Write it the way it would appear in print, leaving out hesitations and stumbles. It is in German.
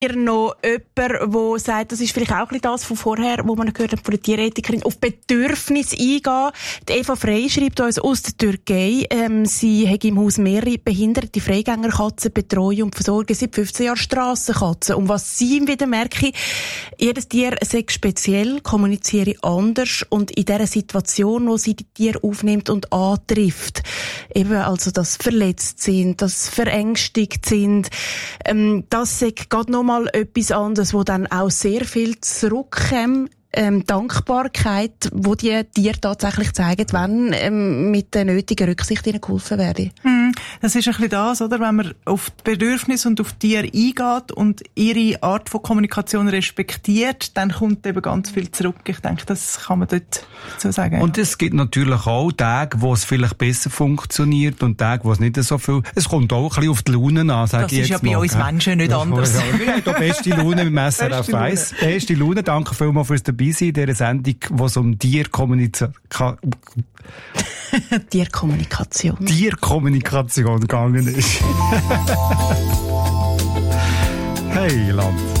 ihr noch jemand, der sagt, das ist vielleicht auch ein bisschen das von vorher, wo man gehört hat von der Tierethikerin, auf Bedürfnisse eingehen. Die Eva Frey schreibt uns aus der Türkei, sie hat im Haus mehrere behinderte Freigängerkatzen, betreuen und versorgen seit 15 Jahren Strassenkatzen. Und was sie wieder merke, jedes Tier sei speziell, kommuniziere anders und in dieser Situation, wo sie die Tiere aufnimmt und antrifft, eben also, dass verletzt sind, dass verängstigt sind, das sagt gerade noch mal etwas anderes, wo dann auch sehr viel zurückkommt. Dankbarkeit, wo die Tiere tatsächlich zeigen, wenn mit der nötigen Rücksicht ihnen geholfen werde. Das ist ein bisschen das, oder? Wenn man auf die Bedürfnisse und auf die Tiere eingeht und ihre Art von Kommunikation respektiert, dann kommt eben ganz viel zurück. Ich denke, das kann man dort so sagen. Und es gibt natürlich auch Tage, wo es vielleicht besser funktioniert und Tage, wo es nicht so viel... Es kommt auch ein bisschen auf die Laune an, sage ich jetzt mal. Das ist ja bei uns Menschen nicht anders. Wir haben da beste Laune mit dem SRF 1. Beste Laune. Danke vielmals fürs dabei sein in dieser Sendung, wo es um Tierkommunikation gegangen ist. Hey, Land.